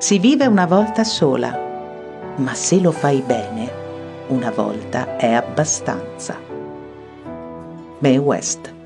Si vive una volta sola, ma se lo fai bene, una volta è abbastanza. Mae West.